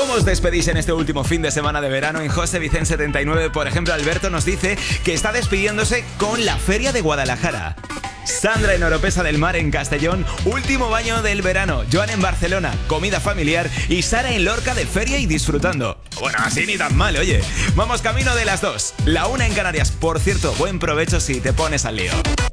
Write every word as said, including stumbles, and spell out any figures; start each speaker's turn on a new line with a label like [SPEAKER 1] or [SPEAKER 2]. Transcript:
[SPEAKER 1] ¿Cómo os despedís en este último fin de semana de verano? En José Vicente setenta y nueve, por ejemplo, Alberto nos dice que está despidiéndose con la Feria de Guadalajara. Sandra en Oropesa del Mar, en Castellón, último baño del verano. Joan en Barcelona, comida familiar. Y Sara en Lorca, de feria y disfrutando. Bueno, así ni tan mal, oye. Vamos camino de las dos. La una en Canarias. Por cierto, buen provecho si te pones al lío.